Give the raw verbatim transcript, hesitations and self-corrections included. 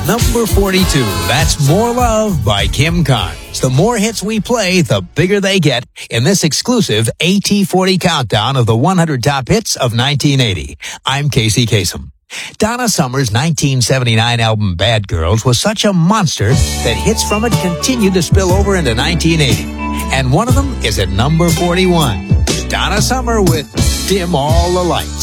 Number forty-two, that's More Love by Kim Carnes. The more hits we play, the bigger they get in this exclusive A T forty countdown of the one hundred top hits of nineteen eighty. I'm Casey Kasem. Donna Summer's nineteen seventy-nine album Bad Girls was such a monster that hits from it continued to spill over into nineteen eighty. And one of them is at number forty-one. Donna Summer with Dim All the Lights.